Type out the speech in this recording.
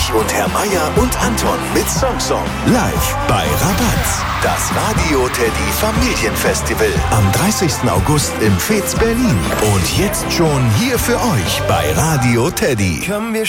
Ulrich und Herr Meier und Anton mit Song. Live bei Rabatz. Das Radio Teddy Familienfestival am 30. August im Fez Berlin. Und jetzt schon hier für euch bei Radio Teddy.